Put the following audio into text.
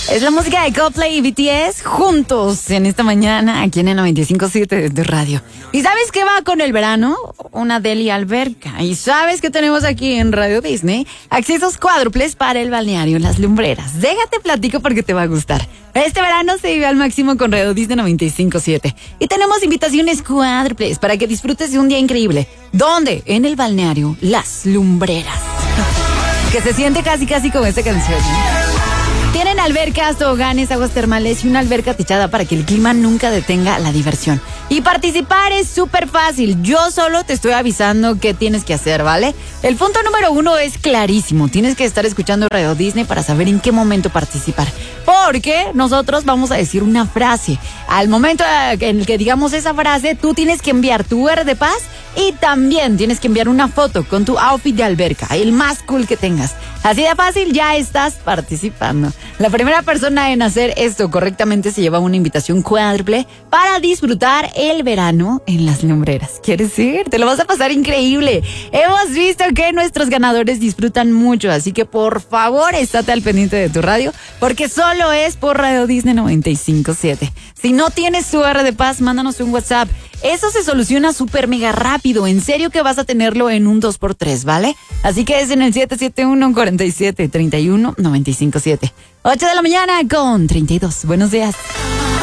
Es la música de Coldplay y BTS juntos en esta mañana aquí en el 95.7 de radio. ¿Y sabes qué va con el verano? Una deli alberca. ¿Y sabes qué tenemos aquí en Radio Disney? Accesos cuádruples para el balneario Las Lumbreras. Déjate platico porque te va a gustar. Este verano se vive al máximo con Radio Disney 95.7. Y tenemos invitaciones cuádruples para que disfrutes de un día increíble. ¿Dónde? En el balneario Las Lumbreras. Que se siente casi como esta canción. Tienen albercas, toboganes, aguas termales y una alberca techada para que el clima nunca detenga la diversión. Y participar es súper fácil. Yo solo te estoy avisando qué tienes que hacer, ¿vale? El punto número 1 es clarísimo. Tienes que estar escuchando Radio Disney para saber en qué momento participar. Porque nosotros vamos a decir una frase. Al momento en el que digamos esa frase, tú tienes que enviar tu R de paz y también tienes que enviar una foto con tu outfit de alberca, el más cool que tengas. Así de fácil, ya estás participando. La primera persona en hacer esto correctamente se lleva una invitación cuádruple para disfrutar el verano en Las Lumbreras. ¿Quieres ir? Te lo vas a pasar increíble. Hemos visto que nuestros ganadores disfrutan mucho, así que por favor, estate al pendiente de tu radio, porque solo es por Radio Disney 95.7. Si no tienes tu R de paz, mándanos un WhatsApp. Eso se soluciona súper mega rápido. En serio que vas a tenerlo en un 2x3, ¿vale? Así que es en el 771-47-31-957. 8 de la mañana con 32. Buenos días.